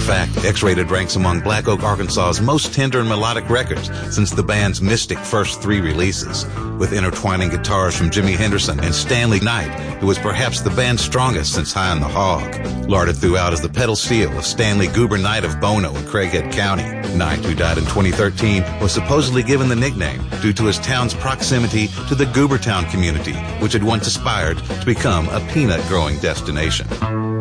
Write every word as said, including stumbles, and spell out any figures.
fact, X-Rated ranks among Black Oak, Arkansas's most tender and melodic records since the band's mystic first three releases, with intertwining guitars from Jimi Henderson and Stanley Knight, who was perhaps the band's strongest since High on the Hog. Larded throughout as the pedal steel of Stanley Goober Knight of Bono in Craighead County. Knight, who died in twenty thirteen, was supposedly given the nickname due to his town's proximity to the Goobertown community, which had once aspired to become a peanut-growing destination.